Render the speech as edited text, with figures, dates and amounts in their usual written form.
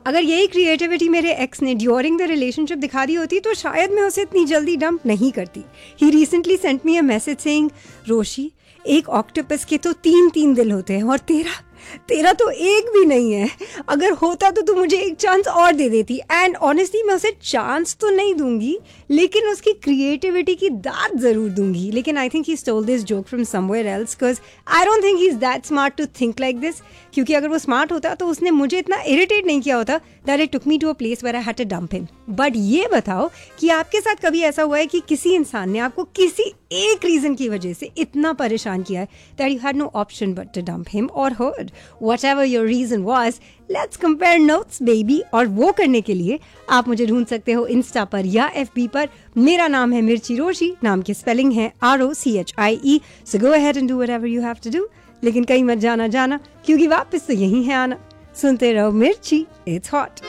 अगर यही क्रिएटिविटी मेरे एक्स ने ड्यूरिंग द रिलेशनशिप दिखा दी होती तो शायद मैं उसे इतनी जल्दी डंप नहीं करती. ही recently sent me a message saying, रोशी, एक ऑक्टोपस के तो 3 दिल होते हैं और तेरा तो एक भी नहीं है. अगर होता तो तू मुझे एक चांस और दे देती. एंड ऑनेस्टली मैं उसे चांस तो नहीं दूंगी, लेकिन उसकी क्रिएटिविटी की दाद जरूर दूंगी. लेकिन I think he stole this joke from somewhere else, because I don't think he is that smart to think like this. क्योंकि अगर वो स्मार्ट होता तो उसने मुझे इतना इरिटेट नहीं किया होता that it took me to a place where I had to dump him. But ये बताओ कि आपके साथ कभी ऐसा हुआ है कि किसी इंसान ने आपको किसी एक रीजन की वजह से इतना परेशान किया है that you had no option but to dump him और हर. Whatever your reason was, let's compare notes baby. और वो करने के लिए आप मुझे ढूंढ सकते हो इंस्टा पर या FB पर. मेरा नाम है मिर्ची रोशी, नाम की स्पेलिंग है ROCHIE. So go ahead and do whatever you have to do. लेकिन कहीं मत जाना क्योंकि वापस तो यही है आना. सुनते रहो मिर्ची, it's hot.